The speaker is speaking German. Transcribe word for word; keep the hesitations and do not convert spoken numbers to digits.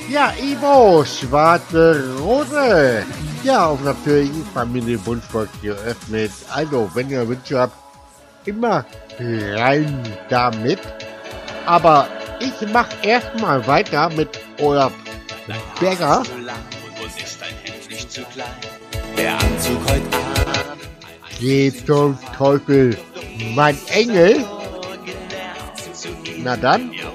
Ja, Ivo, schwarze Rose. Ja, auf natürlich Familienwunschbox geöffnet. Also, wenn ihr Wünsche habt, immer rein damit. Aber ich mach erstmal weiter mit euer Bäcker. Der Anzug heute Abend. Geht zum Teufel, mein Engel. Na dann,